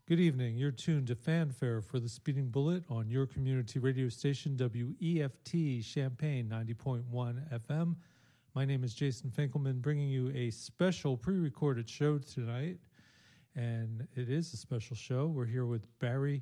Good evening. You're tuned to Fanfare for the Speeding Bullet on your community radio station, WEFT Champaign 90.1 FM. My name is Jason Finkelman, bringing you a special pre-recorded show tonight. And it is a special show. We're here with Barry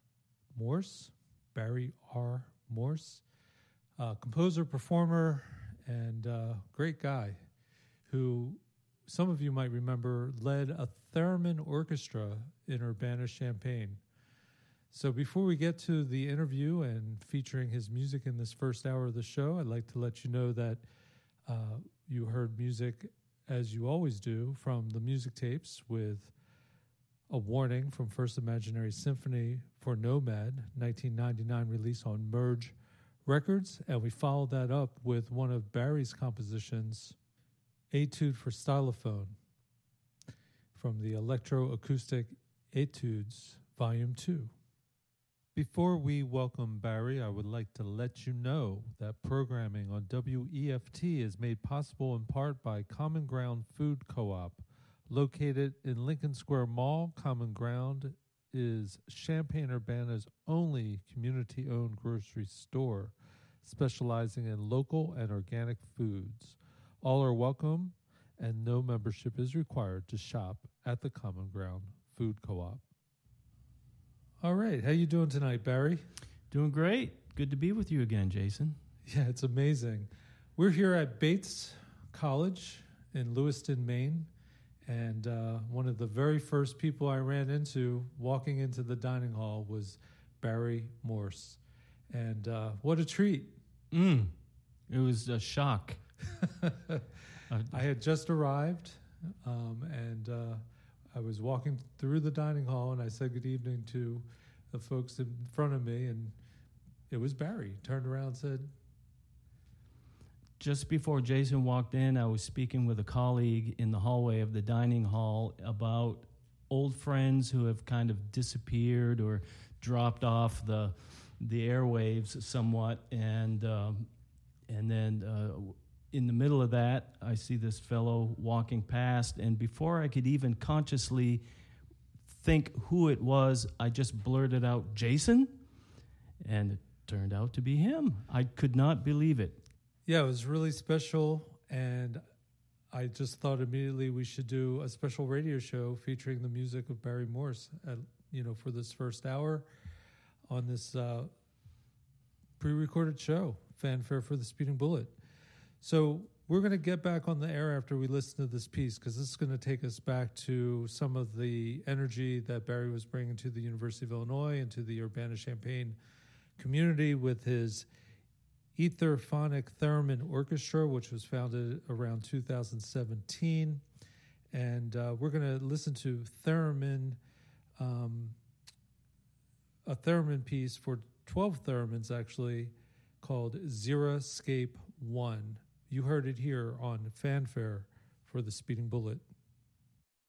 R. Morse, composer, performer, and great guy who some of you might remember led a theremin orchestra in Urbana-Champaign. So before we get to the interview and featuring his music in this first hour of the show, I'd like to let you know that you heard music, as you always do, from the music tapes with a warning from First Imaginary Symphony for Nomad, 1999 release on Merge Records, and we followed that up with one of Barry's compositions, Etude for Stylophone, from the Electroacoustic Etudes, Volume 2. Before we welcome Barry, I would like to let you know that programming on WEFT is made possible in part by Common Ground Food Co-op. Located in Lincoln Square Mall, Common Ground is Champaign-Urbana's only community-owned grocery store, specializing in local and organic foods. All are welcome, and no membership is required to shop at the Common Ground Food Co-op. All right, how you doing tonight, Barry? Doing great. Good to be with you again, Jason. Yeah, it's amazing. We're here at Bates College in Lewiston, Maine, and one of the very first people I ran into walking into the dining hall was Barry Morse. And what a treat. It was a shock. I had just arrived, and I was walking through the dining hall, and I said good evening to the folks in front of me, and it was Barry. Turned around and said... Just before Jason walked in, I was speaking with a colleague in the hallway of the dining hall about old friends who have kind of disappeared or dropped off the airwaves somewhat, and then in the middle of that, I see this fellow walking past, and before I could even consciously think who it was, I just blurted out, "Jason?" And it turned out to be him. I could not believe it. Yeah, it was really special, and I just thought immediately we should do a special radio show featuring the music of Barry Morse, for this first hour on this pre-recorded show, Fanfare for the Speeding Bullet. So we're going to get back on the air after we listen to this piece, because this is going to take us back to some of the energy that Barry was bringing to the University of Illinois and to the Urbana-Champaign community with his Etherphonic Theremin Orchestra, which was founded around 2017. And we're going to listen to theremin, a theremin piece for 12 theremins, actually, called Xeriscape 1. You heard it here on Fanfare for the Speeding Bullet.